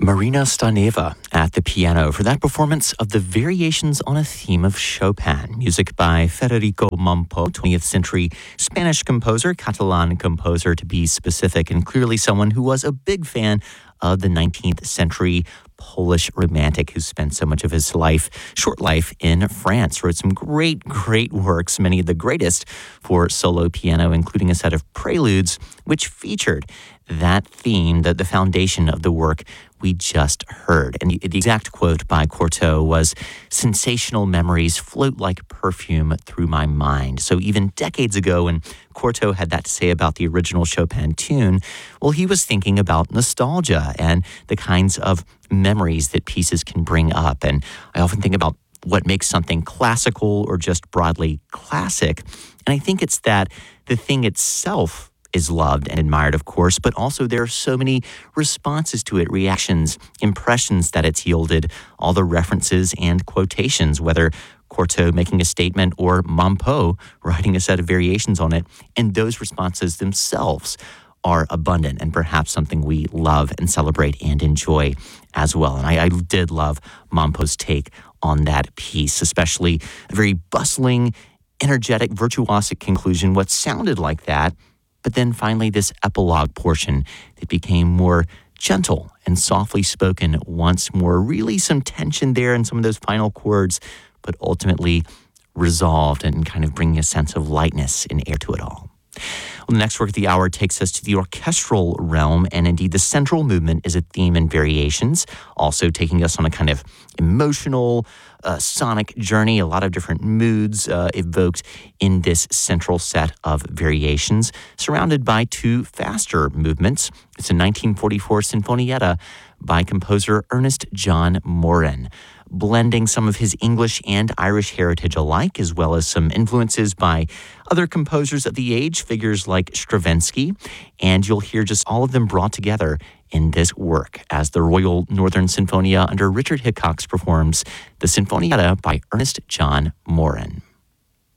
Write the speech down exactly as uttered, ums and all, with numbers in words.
Marina Staneva at the piano for that performance of the Variations on a Theme of Chopin, music by Federico Mompo, twentieth century Spanish composer, Catalan composer to be specific, and clearly someone who was a big fan of the nineteenth century Polish romantic who spent so much of his life, short life, in France. Wrote some great, great works, many of the greatest for solo piano, including a set of preludes, which featured that theme, the, the foundation of the work we just heard. And the, the exact quote by Cortot was, "Sensational memories float like perfume through my mind." So even decades ago, when Cortot had that to say about the original Chopin tune, well, he was thinking about nostalgia and the kinds of memories that pieces can bring up. And I often think about what makes something classical or just broadly classic. And I think it's that the thing itself is loved and admired, of course, but also there are so many responses to it, reactions, impressions that it's yielded, all the references and quotations, whether Cortot making a statement or Mompo writing a set of variations on it, and those responses themselves are abundant and perhaps something we love and celebrate and enjoy as well. And I, I did love Mompo's take on that piece, especially a very bustling, energetic, virtuosic conclusion, what sounded like that, but then finally this epilogue portion that became more gentle and softly spoken once more. Really some tension there in some of those final chords, but ultimately resolved and kind of bringing a sense of lightness and air to it all. Well, the next work of the hour takes us to the orchestral realm, and indeed the central movement is a theme in Variations, also taking us on a kind of emotional, uh, sonic journey, a lot of different moods uh, evoked in this central set of Variations, surrounded by two faster movements. It's a nineteen forty-four Sinfonietta by composer Ernest John Morin, blending some of his English and Irish heritage alike, as well as some influences by other composers of the age, figures like Stravinsky, and you'll hear just all of them brought together in this work as the Royal Northern Sinfonia under Richard Hickox performs the Sinfonietta by Ernest John Morin.